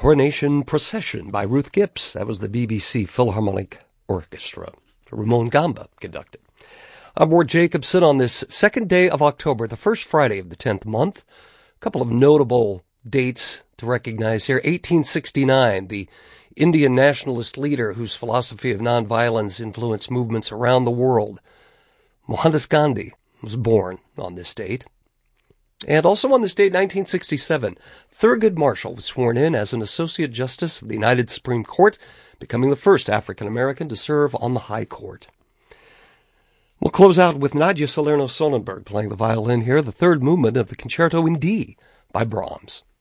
Coronation Procession by Ruth Gibbs. That was the BBC Philharmonic Orchestra. Ramon Gamba conducted. I'm Ward Jacobson on this second day of October, the first Friday of the 10th month. A couple of notable dates to recognize here. 1869, the Indian nationalist leader whose philosophy of nonviolence influenced movements around the world, Mohandas Gandhi, was born on this date. And also on this date, 1967, Thurgood Marshall was sworn in as an Associate Justice of the United Supreme Court, becoming the first African-American to serve on the High Court. We'll close out with Nadia Salerno-Sonnenberg playing the violin here, the third movement of the Concerto in D by Brahms.